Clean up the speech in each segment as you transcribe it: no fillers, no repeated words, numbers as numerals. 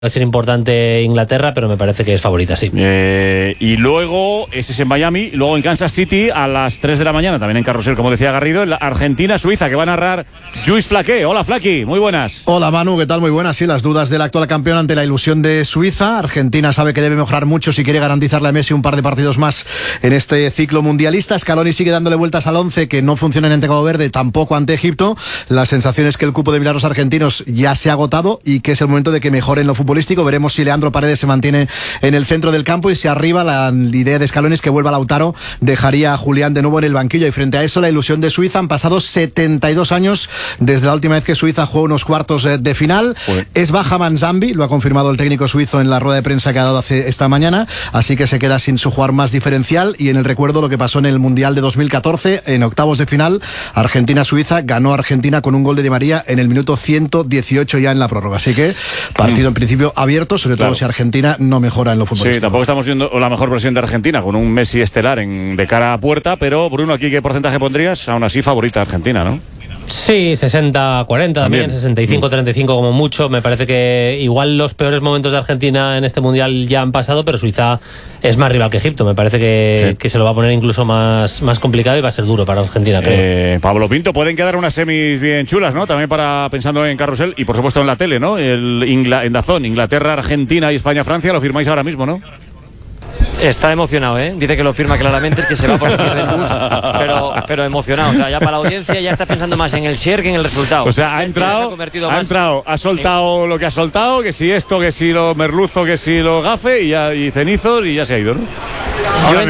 Va a ser importante Inglaterra, pero me parece que es favorita, sí. Y luego, ese es en Miami, luego en Kansas City a las 3 de la mañana, también en Carrusel, como decía Garrido, en la Argentina-Suiza, que va a narrar Lluís Flaqué. Hola, Flaqui, muy buenas. Hola, Manu, ¿qué tal? Muy buenas. Sí, las dudas del actual campeón ante la ilusión de Suiza. Argentina sabe que debe mejorar mucho si quiere garantizarle a Messi un par de partidos más en este ciclo mundialista. Scaloni sigue dándole vueltas al 11, que no funcionan ante Cabo Verde, tampoco ante Egipto. La sensación es que el cupo de milagros argentinos ya se ha agotado y que es el momento de que mejoren lo futbolístico. Veremos si Leandro Paredes se mantiene en el centro del campo y si arriba la idea de Scaloni es que vuelva Lautaro, dejaría a Julián de nuevo en el banquillo. Y frente a eso, la ilusión de Suiza. Han pasado 72 años desde la última vez que Suiza jugó unos cuartos de final. Es baja Manzambi, lo ha confirmado el técnico suizo en la rueda de prensa que ha dado esta mañana, así que se queda sin su jugador más diferencial. Y en el recuerdo lo que pasó en el Mundial de 2014, en octavos de final, Argentina-Suiza, ganó Argentina con un gol de Di María en el minuto 118 ya en la prórroga. Así que partido en principio abierto, sobre todo si Argentina no mejora en lo futbolístico. Sí, tampoco estamos viendo la mejor versión de Argentina con un Messi estelar de cara a puerta, pero Bruno, ¿aquí qué porcentaje pondrías? Aún así favorita Argentina, ¿no? Sí, 60-40 también, 65-35 como mucho. Me parece que igual los peores momentos de Argentina en este Mundial ya han pasado, pero Suiza es más rival que Egipto. Me parece que se lo va a poner incluso más complicado y va a ser duro para Argentina, creo. Pablo Pinto, pueden quedar unas semis bien chulas, ¿no? También pensando en Carrusel y por supuesto en la tele, ¿no? En DAZN, Inglaterra, Argentina y España-Francia, lo firmáis ahora mismo, ¿no? Está emocionado, ¿eh? Dice que lo firma claramente, que se va por el del bus, pero emocionado. O sea, ya para la audiencia ya está pensando más en el share que en el resultado. O sea, ha entrado, ha soltado lo que ha soltado, que si esto, que si lo merluzo, que si lo gafe y cenizos y ya se ha ido, ¿no? Ahora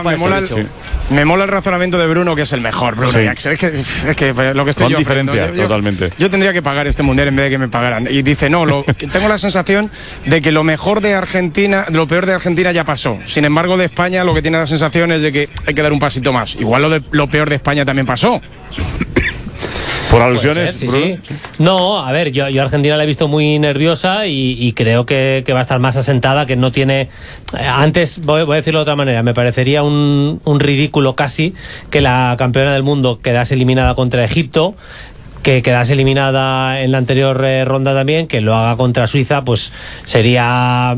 me mola el razonamiento de Bruno, que es el mejor, Bruno. Sí. Es que lo que estoy con diferencia, totalmente. Yo tendría que pagar este mundial en vez de que me pagaran. Y dice, no, tengo la sensación de que lo mejor de Argentina, lo peor de Argentina ya pasó. Sin embargo, de España lo que tiene la sensación es de que hay que dar un pasito más. Igual lo peor de España también pasó. ¿Por alusiones? Sí. No, a ver, yo a Argentina la he visto muy nerviosa y creo que va a estar más asentada, que no tiene... Antes, voy a decirlo de otra manera, me parecería un ridículo casi que la campeona del mundo quedase eliminada contra Egipto, que quedase eliminada en la anterior ronda también, que lo haga contra Suiza, pues sería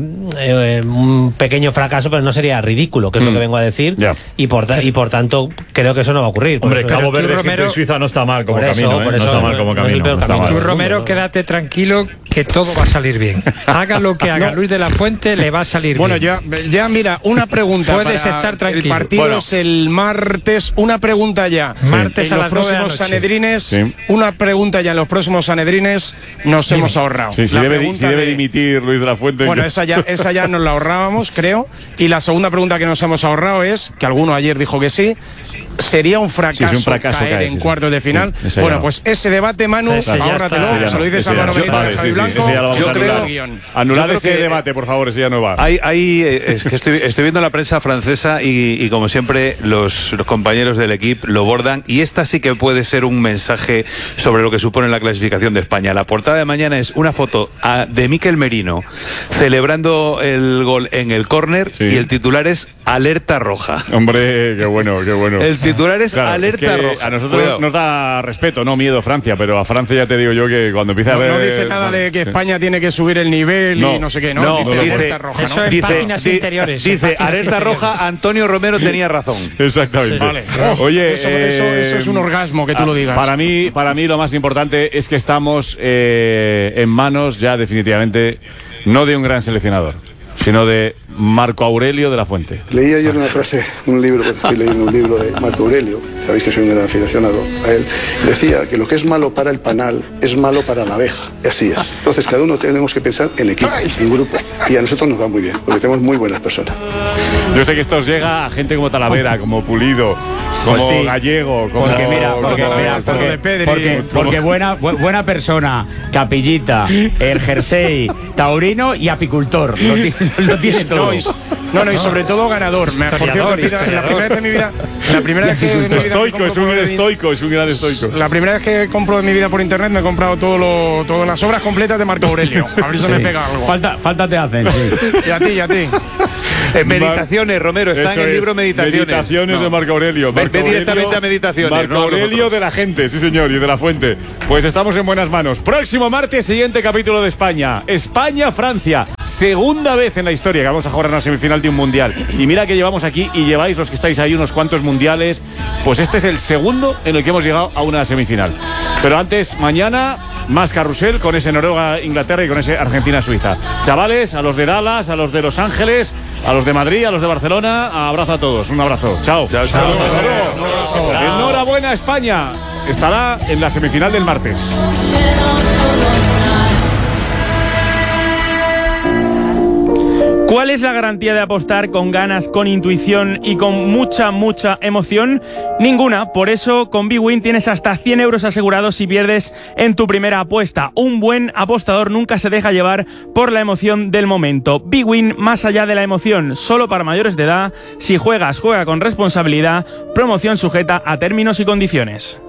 un pequeño fracaso, pero no sería ridículo, que es lo que vengo a decir. Y por tanto creo que eso no va a ocurrir. Hombre, Cabo Verde, Romero, y Suiza no está mal como camino, no está mal como camino. Tú, Romero, quédate tranquilo, que todo va a salir bien. Haga lo que haga Luis de la Fuente, le va a salir bien. Bueno, ya mira, una pregunta. Puedes estar tranquilo. El partido es el martes, una pregunta ya. Martes a las 9 de la noche. Sanedrines, una pregunta ya en los próximos Sanedrines nos hemos ahorrado. Sí, si debe dimitir Luis de la Fuente. Bueno, esa ya nos la ahorrábamos, creo. Y la segunda pregunta que nos hemos ahorrado es, que alguno ayer dijo que sí, ¿sería un fracaso, caer en cuartos de final? Bueno, pues ese debate, Manu, ahórratelo, se lo dices a Manu Benito de Javi Blanco. Yo creo, anulad ese debate, por favor, ese ya no va. Es que estoy viendo la prensa francesa y como siempre los compañeros del equipo lo bordan, y esta sí que puede ser un mensaje sobre lo que supone la clasificación de España. La portada de mañana es una foto de Mikel Merino celebrando el gol en el córner, y el titular es alerta roja. Hombre, qué bueno. El titular es alerta roja. A nosotros nos da respeto, no miedo Francia, pero a Francia ya te digo yo que cuando empieza a ver... No dice nada de que España tiene que subir el nivel y no sé qué, ¿no? Dice alerta roja, ¿no? Eso en páginas interiores. Dice alerta roja, Antonio Romero tenía razón. Exactamente. Vale. Oye, eso es un orgasmo que tú lo digas. Para mí lo más importante es que estamos en manos ya definitivamente no de un gran seleccionador, sino de Marco Aurelio de la Fuente. Leí ayer una frase, un libro, estoy leyendo un libro de Marco Aurelio, sabéis que soy un gran aficionado a él, decía que lo que es malo para el panal es malo para la abeja, y así es. Entonces cada uno tenemos que pensar en equipo, en grupo, y a nosotros nos va muy bien, porque tenemos muy buenas personas. Yo sé que esto os llega a gente como Talavera, como Pulido, como Gallego, como... Porque buena persona, capillita, el jersey, taurino y apicultor, lo tiene todo. No, y sobre todo ganador. Por cierto, la primera vez en mi vida... Es un gran estoico. La primera vez que compro en mi vida por internet me he comprado todas las obras completas de Marco Aurelio. A ver si me pega algo. Falta te hacen, sí. Y a ti. Meditaciones, Romero, está en el libro Meditaciones. Meditaciones de Marco Aurelio. Ve directamente a Meditaciones. Marco Aurelio de la gente, sí señor, y de la fuente. Pues estamos en buenas manos. Próximo martes, siguiente capítulo de España. España-Francia. Segunda vez en la historia que vamos a jugar en la semifinal de un mundial. Y mira que llevamos aquí, y lleváis los que estáis ahí unos cuantos mundiales. Pues este es el segundo en el que hemos llegado a una semifinal. Pero antes, mañana, más carrusel con ese Noruega-Inglaterra y con ese Argentina-Suiza. Chavales, a los de Dallas, a los de Los Ángeles, a los de Madrid, a los de Barcelona, abrazo a todos. Un abrazo. Chao. Chao. Enhorabuena, España. Estará en la semifinal del martes. ¿Cuál es la garantía de apostar con ganas, con intuición y con mucha emoción? Ninguna. Por eso, con bwin tienes hasta 100 euros asegurados si pierdes en tu primera apuesta. Un buen apostador nunca se deja llevar por la emoción del momento. bwin, más allá de la emoción, solo para mayores de edad. Si juegas, juega con responsabilidad. Promoción sujeta a términos y condiciones.